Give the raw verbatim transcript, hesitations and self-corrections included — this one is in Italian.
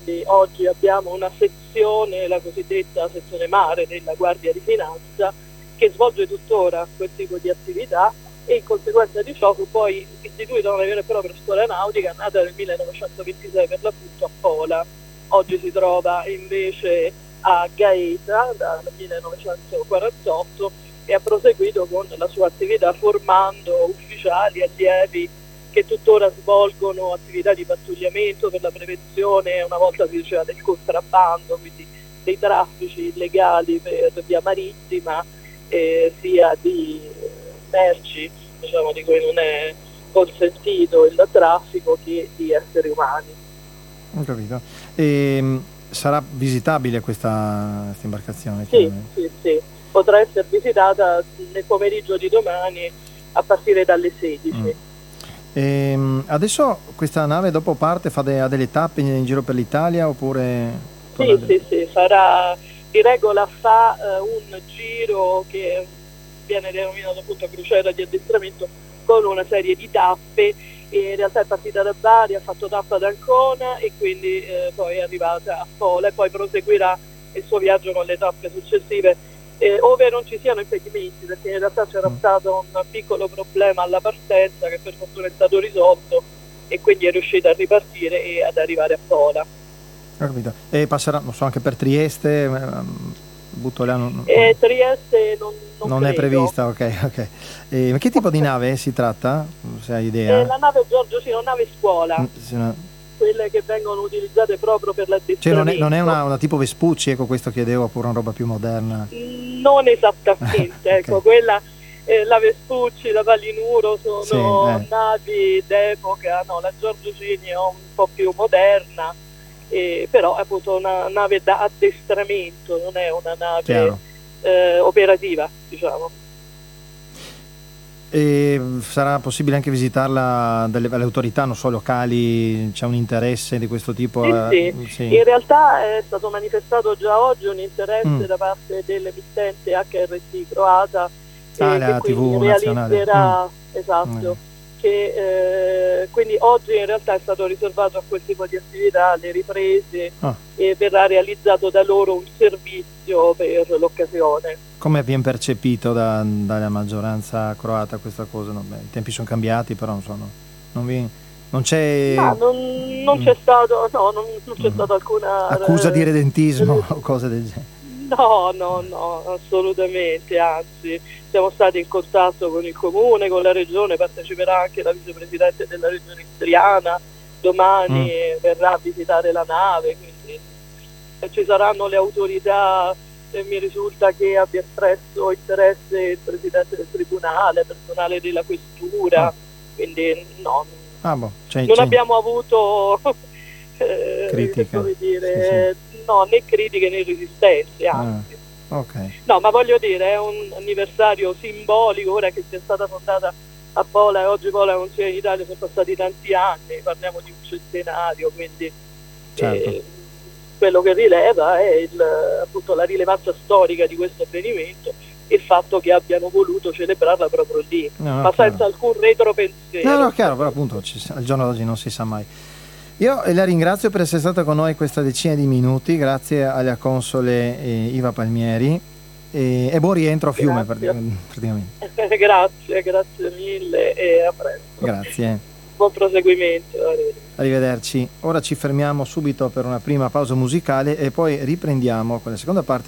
quindi oggi abbiamo una sezione, la cosiddetta sezione mare della Guardia di Finanza, che svolge tuttora quel tipo di attività, e in conseguenza di ciò fu poi istituita una vera e propria scuola nautica nata nel millenovecentoventisei per l'appunto a Pola. Oggi si trova invece a Gaeta dal millenovecentoquarantotto e ha proseguito con la sua attività formando ufficiali, allievi che tuttora svolgono attività di pattugliamento per la prevenzione, una volta si diceva del contrabbando, quindi dei traffici illegali per via marittima, eh, sia di merci, diciamo, di cui non è consentito il traffico, che di esseri umani. Ho capito. E sarà visitabile questa, questa imbarcazione? Sì, sì, sì, potrà essere visitata nel pomeriggio di domani a partire dalle sedici. Mm. E adesso questa nave dopo parte, fa de, ha delle tappe in giro per l'Italia oppure? Sì, sì, sì, farà, di regola fa uh, un giro che viene denominato appunto crociera di addestramento, con una serie di tappe, e in realtà è partita da Bari, ha fatto tappa ad Ancona e quindi eh, poi è arrivata a Pola e poi proseguirà il suo viaggio con le tappe successive, eh, ove non ci siano impedimenti, perché in realtà c'era mm. stato un piccolo problema alla partenza che per fortuna è stato risolto e quindi è riuscita a ripartire e ad arrivare a Pola. Ho capito. E passerà, non so, anche per Trieste? Um, butto là, non, eh, Trieste non, non, non è prevista, ok, ok. Eh, ma che tipo di nave si tratta? Se hai idea? Eh, la nave Giorgio sì, una nave scuola, Mm, sì, una... quelle che vengono utilizzate proprio per l'addestramento. Cioè non è, non è una, una tipo Vespucci, ecco, questo chiedevo, oppure una roba più moderna? Non esattamente, okay. Ecco, quella, eh, la Vespucci, la Palinuro sono sì, eh. navi d'epoca, no, la Giorgio Cini è un po' più moderna, eh, però è appunto una nave da addestramento, non è una nave eh, operativa, diciamo. E sarà possibile anche visitarla dalle, dalle autorità, non so, locali? C'è un interesse di questo tipo? Sì, sì. sì. In realtà è stato manifestato già oggi un interesse mm. da parte dell'emittente H R T croata, ah, eh, la che tivù realizzerà, mm. esatto, mm. che eh, quindi oggi in realtà è stato riservato a quel tipo di attività, alle riprese, ah. e verrà realizzato da loro un servizio per l'occasione. Come viene percepito da, dalla maggioranza croata questa cosa? No, beh, i tempi sono cambiati, però non so, no, non, vi, non c'è... Ma non, non mm. c'è stato, no, non, non c'è mm. stata alcuna... accusa di redentismo o cose del genere? No, no, no, assolutamente, anzi, siamo stati in contatto con il comune, con la regione, parteciperà anche la vicepresidente della regione istriana, domani mm. verrà a visitare la nave, quindi ci saranno le autorità. E mi risulta che abbia espresso interesse il presidente del tribunale, personale della questura, ah. quindi no, ah, boh. c'è, non c'è. abbiamo avuto eh, critiche, come dire, sì, sì. no, né critiche né resistenze, anzi. Ah. Okay. No, ma voglio dire, è un anniversario simbolico, ora che sia stata fondata a Pola e oggi Pola non sia in Italia, sono passati tanti anni, parliamo di un centenario, quindi... Certo. Eh, quello che rileva è il, appunto la rilevanza storica di questo avvenimento e il fatto che abbiano voluto celebrarla proprio lì, no, no, ma chiaro. senza alcun retropensiero. No, no, chiaro, però appunto ci, al giorno d'oggi non si sa mai. Io la ringrazio per essere stata con noi questa decina di minuti, grazie alla console eh, Iva Palmieri e, e buon rientro a Fiume praticamente. Grazie, grazie mille e a presto. Grazie. Buon proseguimento. Arrivederci. Ora ci fermiamo subito per una prima pausa musicale e poi riprendiamo con la seconda parte